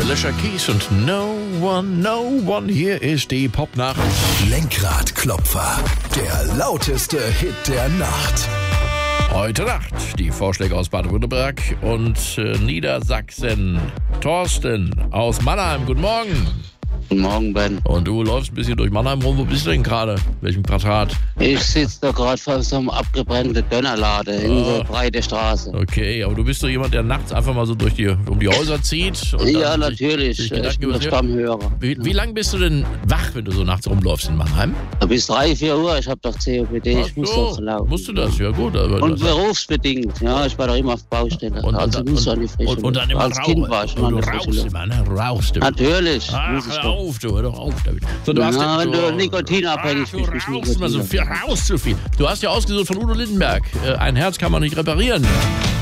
Alicia Keys und No One. Hier ist die Popnacht. Lenkradklopfer, der lauteste Hit der Nacht. Heute Nacht die Vorschläge aus Baden-Württemberg und Niedersachsen. Thorsten aus Mannheim, guten Morgen. Guten Morgen, Ben. Und du läufst ein bisschen durch Mannheim rum. Wo bist du denn gerade? Welchem Quadrat? Ich sitze da gerade vor so einem abgebrannten Dönerladen in der breiten Straße. Okay, aber du bist doch jemand, der nachts einfach mal so um die Häuser zieht? Und Ja, dann natürlich. sich Ich bin der Stammhörer. Wie lange bist du denn wach, wenn du so nachts rumläufst in Mannheim? Bis 3, 4 Uhr. Ich habe doch COPD. Ich muss doch laufen. Musst du das? Ja gut. Aber Und berufsbedingt. Ja, ich war doch immer auf Baustelle. Also muss an die frische und dann immer Als Kind war ich immer und an du der frischen rauchst Luft. immer, ne? Rauchst du. Natürlich. Ach, Muss ich hör doch. hör doch auf damit. So, du hast Wenn du nikotinabhängig du bist. rauchst immer so viel, rauchst zu viel. Du hast ja ausgesucht von Udo Lindenberg. Ein Herz kann man nicht reparieren.